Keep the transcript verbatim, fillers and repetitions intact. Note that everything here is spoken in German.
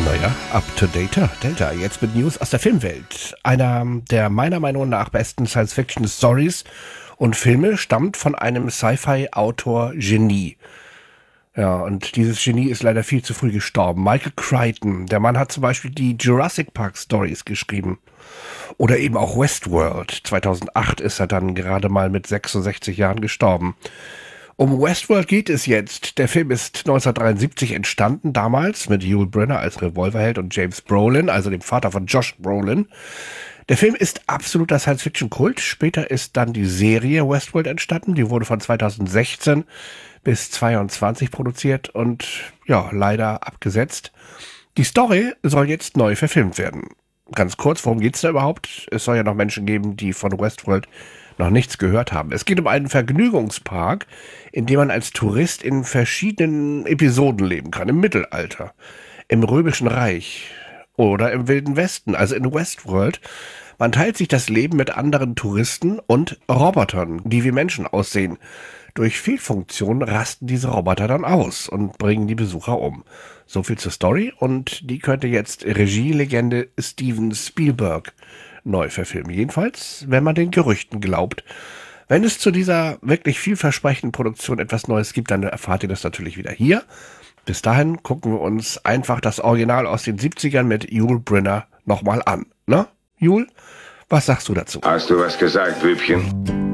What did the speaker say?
Naja, up-to-dater Delta, jetzt mit News aus der Filmwelt. Einer der meiner Meinung nach besten Science-Fiction-Stories und Filme stammt von einem Sci-Fi-Autor-Genie. Ja, und dieses Genie ist leider viel zu früh gestorben. Michael Crichton, der Mann hat zum Beispiel die Jurassic Park Stories geschrieben. Oder eben auch Westworld. zweitausendacht ist er dann gerade mal mit sechsundsechzig Jahren gestorben. Um Westworld geht es jetzt. Der Film ist neunzehnhundertdreiundsiebzig entstanden, damals mit Yul Brynner als Revolverheld und James Brolin, also dem Vater von Josh Brolin. Der Film ist absoluter Science-Fiction-Kult. Später ist dann die Serie Westworld entstanden. Die wurde von zweitausendsechzehn bis zweiundzwanzig produziert und ja, leider abgesetzt. Die Story soll jetzt neu verfilmt werden. Ganz kurz, worum geht's da überhaupt? Es soll ja noch Menschen geben, die von Westworld noch nichts gehört haben. Es geht um einen Vergnügungspark, in dem man als Tourist in verschiedenen Episoden leben kann. Im Mittelalter, im Römischen Reich oder im Wilden Westen, also in Westworld. Man teilt sich das Leben mit anderen Touristen und Robotern, die wie Menschen aussehen. Durch Fehlfunktionen rasten diese Roboter dann aus und bringen die Besucher um. So viel zur Story, und die könnte jetzt Regielegende Steven Spielberg neu verfilmen. Jedenfalls, wenn man den Gerüchten glaubt. Wenn es zu dieser wirklich vielversprechenden Produktion etwas Neues gibt, dann erfahrt ihr das natürlich wieder hier. Bis dahin gucken wir uns einfach das Original aus den siebzigern mit Yul Brynner nochmal an. Ne, Yul? Was sagst du dazu? Hast du was gesagt, Bübchen?